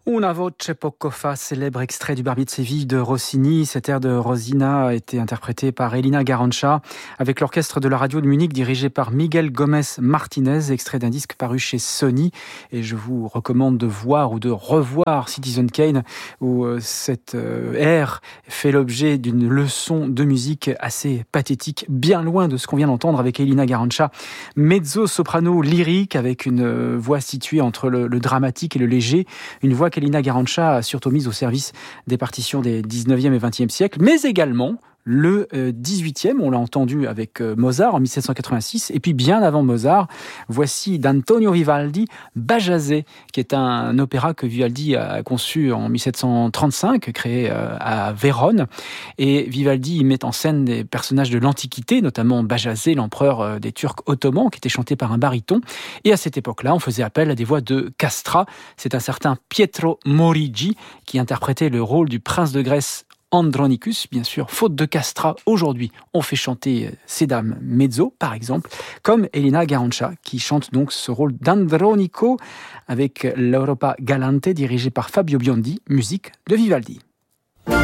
Una voce poco fa, célèbre extrait du Barbier de Séville de Rossini. Cet air de Rosina a été interprété par Elina Garancha avec l'orchestre de la radio de Munich dirigé par Miguel Gomez Martinez, extrait d'un disque paru chez Sony. Et je vous recommande de voir ou de revoir Citizen Kane où cet air fait l'objet d'une leçon de musique assez pathétique, bien loin de ce qu'on vient d'entendre avec Elina Garancha. Mezzo-soprano lyrique avec une voix située entre le dramatique et le léger, une voix qu'Elina Garancha a surtout mise au service des partitions des 19e et 20e siècles, mais également le 18e, on l'a entendu avec Mozart en 1786, et puis bien avant Mozart, voici d'Antonio Vivaldi, Bajazet, qui est un opéra que Vivaldi a conçu en 1735, créé à Vérone, et Vivaldi y met en scène des personnages de l'Antiquité, notamment Bajazet, l'empereur des Turcs ottomans, qui était chanté par un baryton, et à cette époque-là, on faisait appel à des voix de castrat. C'est un certain Pietro Morigi qui interprétait le rôle du prince de Grèce Andronicus, bien sûr, faute de castrat. Aujourd'hui, on fait chanter ces dames mezzo, par exemple, comme Elina Garancha, qui chante donc ce rôle d'Andronico avec l'Europa Galante, dirigée par Fabio Biondi, musique de Vivaldi.